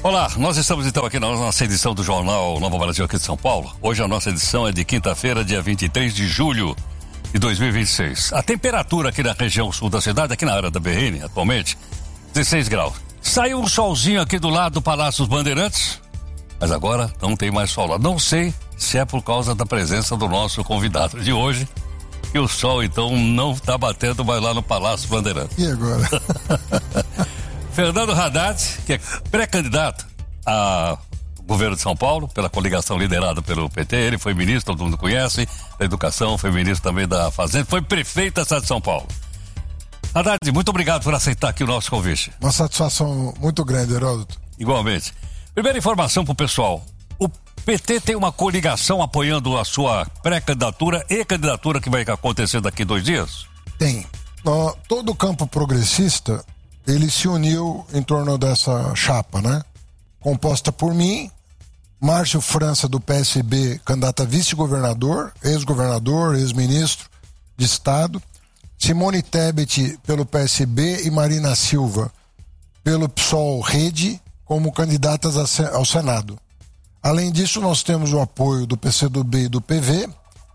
Olá, nós estamos então aqui na nossa edição do Jornal Nova Brasil aqui de São Paulo. Hoje a nossa edição é de quinta-feira, dia 23 de julho de 2026. A temperatura aqui na região sul da cidade, aqui na área da BRN, atualmente, 16 graus. Saiu um solzinho aqui do lado do Palácio dos Bandeirantes, mas agora não tem mais sol lá. Não sei se é por causa da presença do nosso convidado de hoje, que o sol então não está batendo mais lá no Palácio dos Bandeirantes. E agora? Fernando Haddad, que é pré-candidato a governo de São Paulo, pela coligação liderada pelo PT, ele foi ministro, todo mundo conhece, da Educação, foi ministro também da Fazenda, foi prefeito da cidade de São Paulo. Haddad, muito obrigado por aceitar aqui o nosso convite. Uma satisfação muito grande, Heródoto. Igualmente. Primeira informação pro pessoal, o PT tem uma coligação apoiando a sua pré-candidatura e candidatura que vai acontecer daqui 2 dias? Tem. Todo o campo progressista, ele se uniu em torno dessa chapa, né? Composta por mim, Márcio França do PSB, candidato a vice-governador, ex-governador, ex-ministro de Estado, Simone Tebet pelo PSB e Marina Silva pelo PSOL Rede como candidatas ao Senado. Além disso, nós temos o apoio do PCdoB e do PV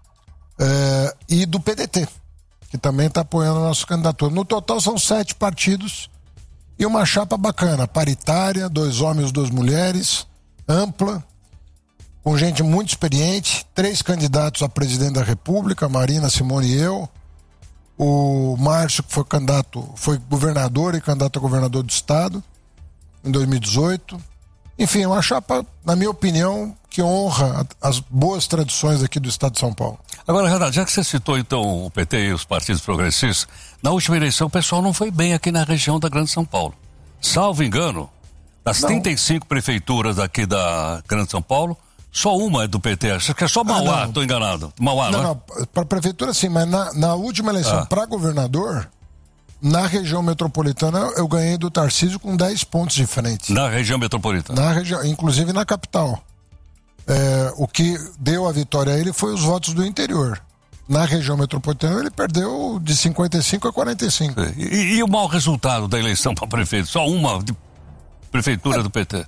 e do PDT, que também está apoiando a nossa candidatura. No total são 7 partidos e uma chapa bacana, paritária, 2 homens, 2 mulheres, ampla, com gente muito experiente, 3 candidatos a presidente da República, Marina, Simone e eu, o Márcio, que foi governador e candidato a governador do Estado em 2018. Enfim, é uma chapa, na minha opinião, que honra as boas tradições aqui do Estado de São Paulo. Agora, Renato, já que você citou então o PT e os partidos progressistas, na última eleição o pessoal não foi bem aqui na região da Grande São Paulo. Salvo engano, das 35 prefeituras aqui da Grande São Paulo, só uma é do PT. Acho que é só Mauá, estou enganado. Mauá, não é? Não, para prefeitura sim, mas na última eleição para governador, na região metropolitana, eu ganhei do Tarcísio com 10 pontos de frente. Na região metropolitana? Na região, inclusive na capital. O que deu a vitória a ele foi os votos do interior. Na região metropolitana ele perdeu de 55 a 45. E o mau resultado da eleição para prefeito? Só uma de prefeitura do PT?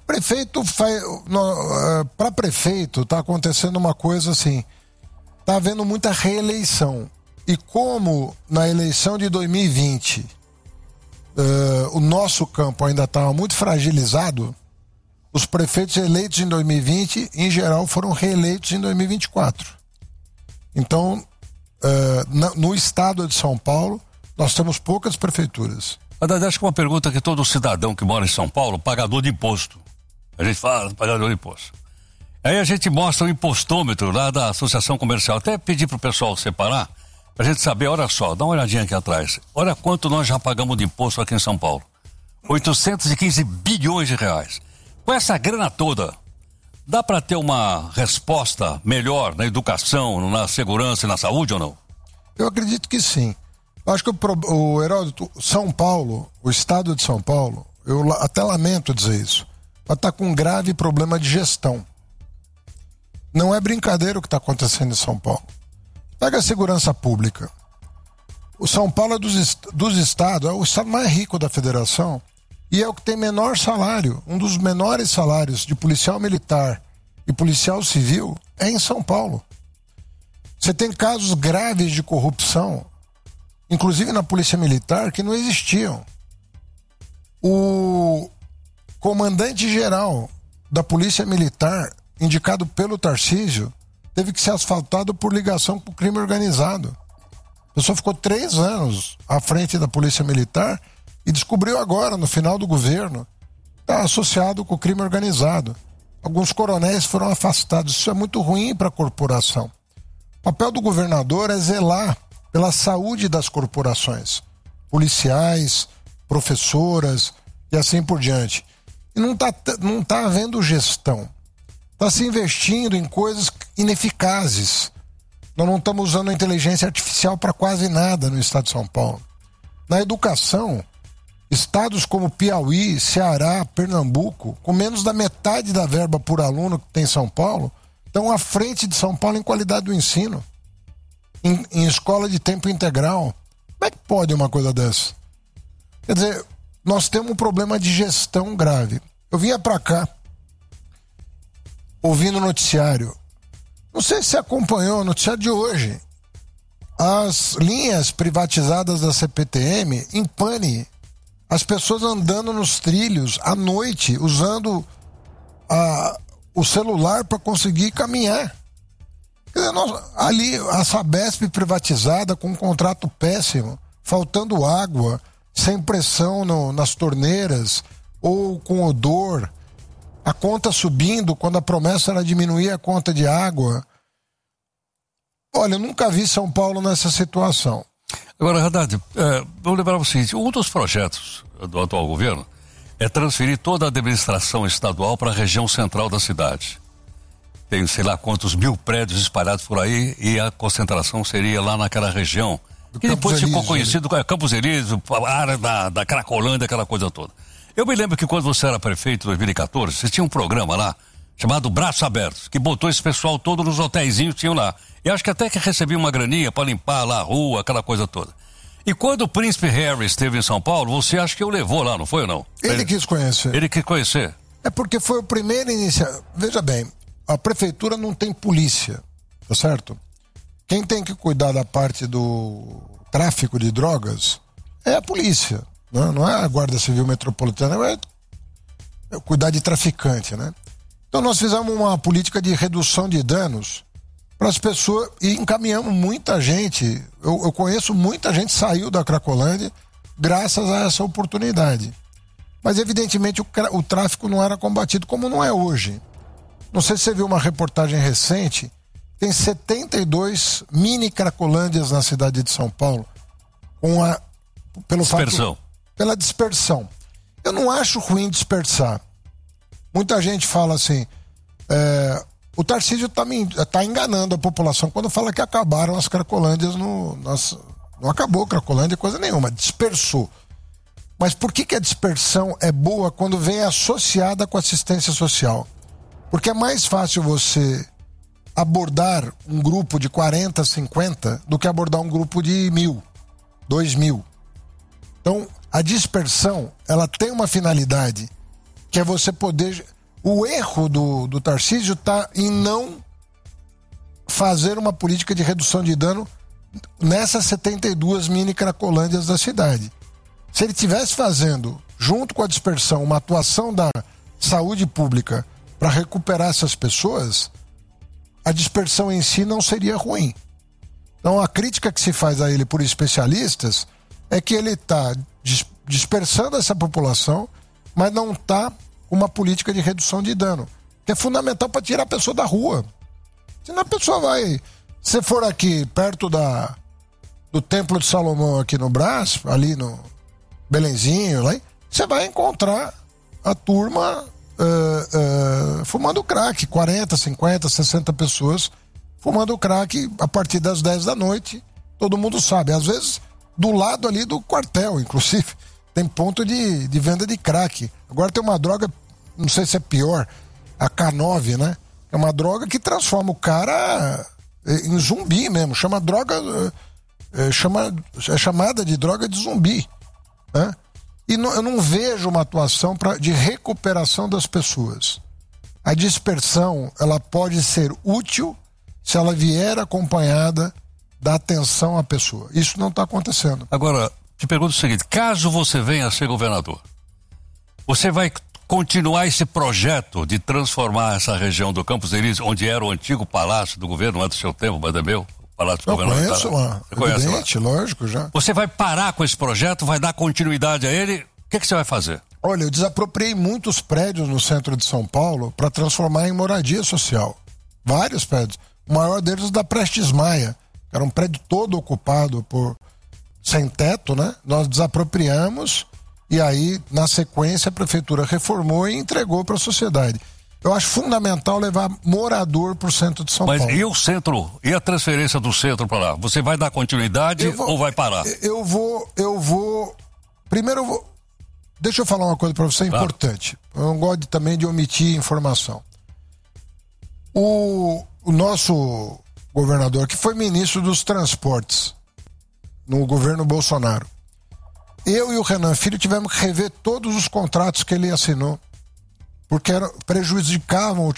Para prefeito está acontecendo uma coisa assim, está havendo muita reeleição. E como na eleição de 2020 o nosso campo ainda estava muito fragilizado, os prefeitos eleitos em 2020, em geral, foram reeleitos em 2024. Então, no estado de São Paulo, nós temos poucas prefeituras. Mas acho que uma pergunta que todo cidadão que mora em São Paulo, pagador de imposto. A gente fala pagador de imposto. Aí a gente mostra o impostômetro lá da Associação Comercial. Até pedir pro pessoal separar, pra gente saber, olha só, dá uma olhadinha aqui atrás. Olha quanto nós já pagamos de imposto aqui em São Paulo. 815 bilhões de reais. Com essa grana toda, dá para ter uma resposta melhor na educação, na segurança e na saúde ou não? Eu acredito que sim. Eu acho que o Heródoto, São Paulo, o estado de São Paulo, eu até lamento dizer isso, mas está com um grave problema de gestão. Não é brincadeira o que está acontecendo em São Paulo. Pega a segurança pública. O São Paulo é dos estados, é o estado mais rico da federação e é o que tem menor salário. Um dos menores salários de policial militar e policial civil é em São Paulo. Você tem casos graves de corrupção, inclusive na polícia militar, que não existiam. O comandante-geral da polícia militar, indicado pelo Tarcísio, teve que ser asfaltado por ligação com o crime organizado. A pessoa ficou 3 anos à frente da polícia militar e descobriu agora, no final do governo, está associado com o crime organizado. Alguns coronéis foram afastados. Isso é muito ruim para a corporação. O papel do governador é zelar pela saúde das corporações, policiais, professoras e assim por diante. E não tá havendo gestão. Está se investindo em coisas ineficazes. Nós não estamos usando a inteligência artificial para quase nada no estado de São Paulo. Na educação, estados como Piauí, Ceará, Pernambuco, com menos da metade da verba por aluno que tem em São Paulo, estão à frente de São Paulo em qualidade do ensino, em escola de tempo integral. Como é que pode uma coisa dessa? Quer dizer, nós temos um problema de gestão grave. Eu vinha pra cá, ouvindo o noticiário. Não sei se você acompanhou o noticiário de hoje. As linhas privatizadas da CPTM em pane. As pessoas andando nos trilhos à noite, usando o celular para conseguir caminhar. Quer dizer, ali a Sabesp privatizada com um contrato péssimo, faltando água, sem pressão nas torneiras ou com odor, a conta subindo quando a promessa era diminuir a conta de água. Olha, eu nunca vi São Paulo nessa situação. Agora, Haddad, vou lembrar o seguinte, um dos projetos do atual governo é transferir toda a administração estadual para a região central da cidade. Tem sei lá quantos mil prédios espalhados por aí e a concentração seria lá naquela região. Que depois ficou conhecido como Campos Elíseos, a área da Cracolândia, aquela coisa toda. Eu me lembro que quando você era prefeito em 2014, você tinha um programa lá chamado Braços Abertos, que botou esse pessoal todo nos hotelzinhos que tinham lá. E acho que até que recebia uma graninha para limpar lá a rua, aquela coisa toda. E quando o príncipe Harry esteve em São Paulo, você acha que o levou lá, não foi ou não? Ele quis conhecer. Ele quis conhecer. É porque foi o primeiro iniciativa. Veja bem, a prefeitura não tem polícia, tá certo? Quem tem que cuidar da parte do tráfico de drogas é a polícia, né? Não é a Guarda Civil Metropolitana, é cuidar de traficante, né? Então nós fizemos uma política de redução de danos para as pessoas e encaminhamos muita gente. Eu conheço muita gente que saiu da Cracolândia graças a essa oportunidade. Mas evidentemente o tráfico não era combatido como não é hoje. Não sei se você viu uma reportagem recente, tem 72 mini Cracolândias na cidade de São Paulo pela dispersão. Eu não acho ruim dispersar. Muita gente fala assim, o Tarcísio tá enganando a população quando fala que acabaram as Cracolândias não acabou Cracolândia, coisa nenhuma, dispersou. Mas por que a dispersão é boa quando vem associada com assistência social? Porque é mais fácil você abordar um grupo de 40, 50 do que abordar um grupo de 1.000, 2.000. Então, a dispersão, ela tem uma finalidade que é você poder... O erro do Tarcísio está em não fazer uma política de redução de dano nessas 72 mini Cracolândias da cidade. Se ele estivesse fazendo, junto com a dispersão, uma atuação da saúde pública para recuperar essas pessoas, a dispersão em si não seria ruim. Então a crítica que se faz a ele por especialistas é que ele está dispersando essa população, mas não está uma política de redução de dano, que é fundamental para tirar a pessoa da rua. Senão a pessoa vai... Se for aqui perto do Templo de Salomão aqui no Brás, ali no Belenzinho, lá, você vai encontrar a turma fumando crack, 40, 50, 60 pessoas fumando crack a partir das 10 da noite, todo mundo sabe, às vezes do lado ali do quartel, inclusive, tem ponto de venda de crack. Agora tem uma droga, não sei se é pior, a K9, né? É uma droga que transforma o cara em zumbi mesmo, é chamada de droga de zumbi, né? E eu não vejo uma atuação de recuperação das pessoas. A dispersão, ela pode ser útil se ela vier acompanhada da atenção à pessoa. Isso não está acontecendo. Agora, te pergunto o seguinte, caso você venha a ser governador, você vai continuar esse projeto de transformar essa região do Campos Elíseos, onde era o antigo palácio do governo, não é do seu tempo, mas é meu? Palácio do governador. Conheço lá. Evidente, lógico, já. Você vai parar com esse projeto, vai dar continuidade a ele? O que você vai fazer? Olha, eu desapropriei muitos prédios no centro de São Paulo para transformar em moradia social. Vários prédios. O maior deles é da Prestes Maia, que era um prédio todo ocupado sem teto, né? Nós desapropriamos e aí, na sequência, a prefeitura reformou e entregou para a sociedade. Eu acho fundamental levar morador para o centro de São Paulo. Mas e o centro? E a transferência do centro para lá? Você vai dar continuidade ou vai parar? Primeiro eu vou... Deixa eu falar uma coisa para você importante. Eu não gosto também de omitir informação. O nosso governador, que foi ministro dos transportes no governo Bolsonaro, eu e o Renan Filho tivemos que rever todos os contratos que ele assinou. porque prejudicavam